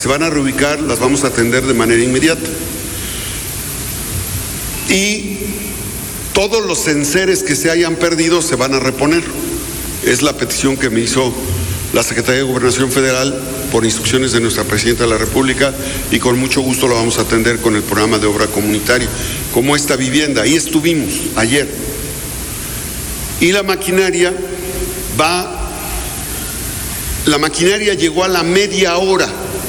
Se van a reubicar, las vamos a atender de manera inmediata. Y todos los enseres que se hayan perdido se van a reponer. Es la petición que me hizo la Secretaría de Gobernación Federal por instrucciones de nuestra Presidenta de la República, y con mucho gusto lo vamos a atender con el programa de obra comunitaria, como esta vivienda. Ahí estuvimos ayer. Y la maquinaria llegó a la media hora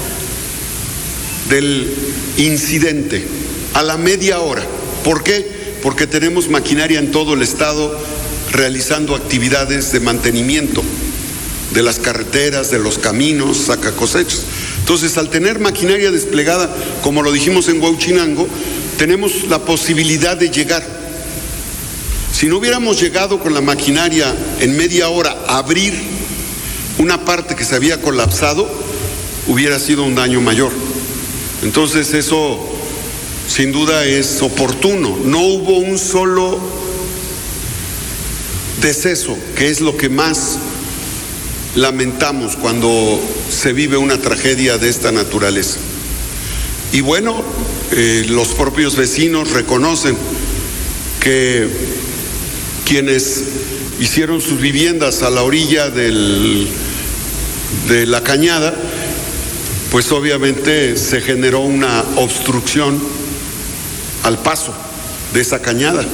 del incidente, a la media hora. ¿Por qué? Porque tenemos maquinaria en todo el estado realizando actividades de mantenimiento de las carreteras, de los caminos, sacacosechas. Entonces, al tener maquinaria desplegada, como lo dijimos en Huauchinango, tenemos la posibilidad de llegar. Si no hubiéramos llegado con la maquinaria en media hora a abrir una parte que se había colapsado, hubiera sido un daño mayor. Entonces, eso sin duda es oportuno. No hubo un solo deceso, que es lo que más lamentamos cuando se vive una tragedia de esta naturaleza. Y bueno, los propios vecinos reconocen que quienes hicieron sus viviendas a la orilla de la cañada, pues obviamente se generó una obstrucción al paso de esa cañada.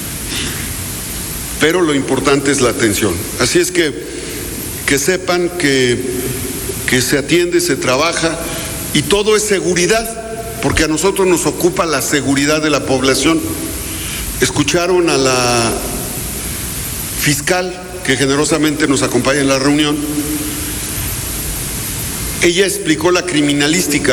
Pero lo importante es la atención. Así es que sepan que se atiende, se trabaja, y todo es seguridad, porque a nosotros nos ocupa la seguridad de la población. Escucharon a la fiscal, que generosamente nos acompaña en la reunión. Ella explicó la criminalística,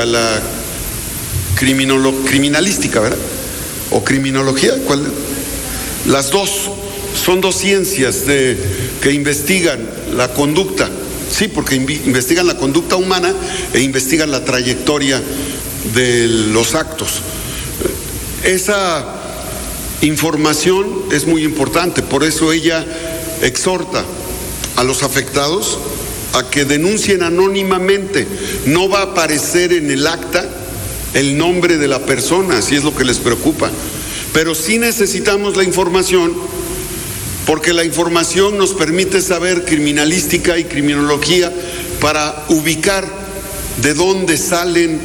criminalística, ¿verdad? ¿O criminología? ¿Cuál? Las dos. Son dos ciencias que investigan la conducta. Sí, porque investigan la conducta humana e investigan la trayectoria de los actos. Esa información es muy importante, por eso ella exhorta a los afectados a que denuncien anónimamente. No va a aparecer en el acta el nombre de la persona, si es lo que les preocupa, pero sí necesitamos la información, porque la información nos permite saber criminalística y criminología para ubicar de dónde salen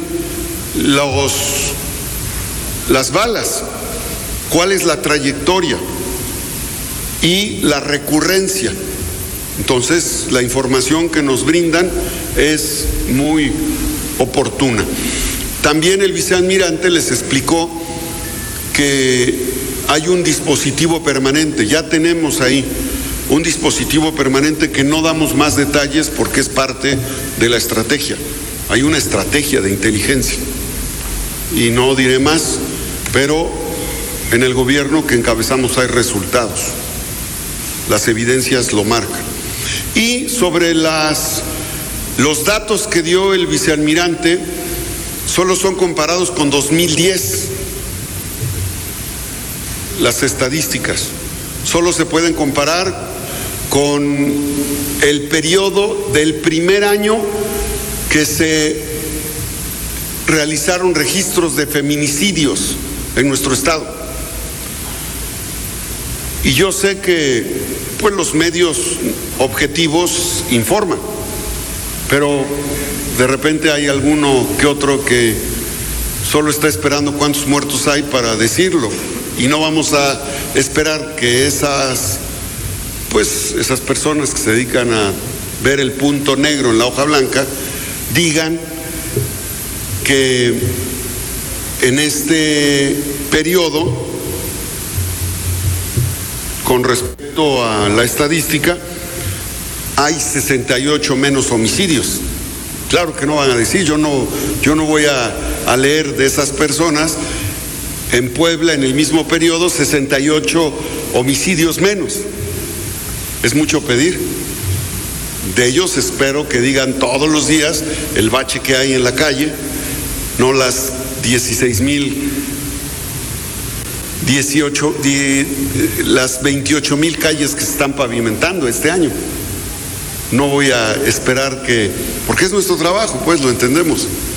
las balas, cuál es la trayectoria y la recurrencia. Entonces, la información que nos brindan es muy oportuna. También el vicealmirante les explicó que hay un dispositivo permanente. Ya tenemos ahí un dispositivo permanente que no damos más detalles porque es parte de la estrategia. Hay una estrategia de inteligencia y no diré más, pero en el gobierno que encabezamos hay resultados. Las evidencias lo marcan. Y sobre los datos que dio el vicealmirante, solo son comparados con 2010. Las estadísticas solo se pueden comparar con el periodo del primer año que se realizaron registros de feminicidios en nuestro estado. Y yo sé que pues los medios objetivos informan, pero de repente hay alguno que otro que solo está esperando cuántos muertos hay para decirlo. Y no vamos a esperar que esas personas que se dedican a ver el punto negro en la hoja blanca digan que en este periodo, con respecto a la estadística, hay 68 menos homicidios. Claro que no van a decir, yo no voy a leer de esas personas. En Puebla, en el mismo periodo, 68 homicidios menos. Es mucho pedir. De ellos espero que digan todos los días el bache que hay en la calle, no las 28,000 calles que se están pavimentando este año. No voy a esperar porque es nuestro trabajo, pues lo entendemos.